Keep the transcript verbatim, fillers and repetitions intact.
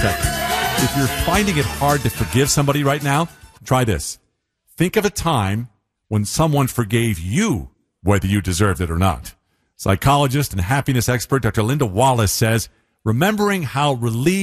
seconds. If you're finding it hard to forgive somebody right now, try this. Think of a time when someone forgave you, whether you deserved it or not. Psychologist and happiness expert Doctor Linda Wallace says, remembering how relieved